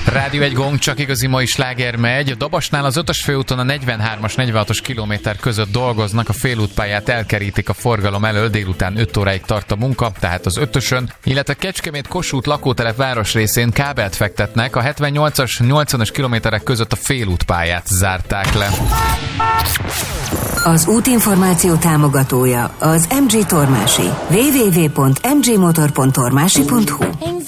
Rádió egy gong, csak igazi mai sláger megy. A Dabasnál az 5-ös főúton a 43-as, 46-os kilométer között dolgoznak, a félútpályát elkerítik a forgalom elől, délután 5 óráig tart a munka, tehát az 5-ösön, illetve Kecskemét-Kossuth lakótelep városrészén kábelt fektetnek, a 78-as, 80-as kilométerek között a félútpályát zárták le. Az útinformáció támogatója az MG Tormási. www.mgmotor.tormási.hu